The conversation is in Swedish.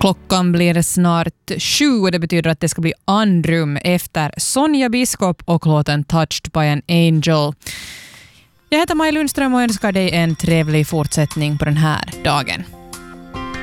Klockan blir snart 7 och det betyder att det ska bli andrum efter Sonja Biskop och låten Touched by an Angel. Jag heter Maj Lundström och önskar dig en trevlig fortsättning på den här dagen.